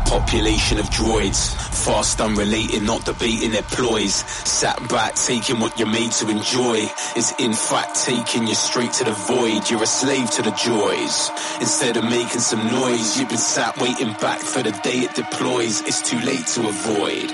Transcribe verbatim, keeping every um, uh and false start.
Population of droids, fast unrelated, not debating their ploys. Sat back, taking what you're made to enjoy is in fact taking you straight to the void. You're a slave to the joys. Instead of making some noise, you've been sat waiting back for the day it deploys. It's too late to avoid.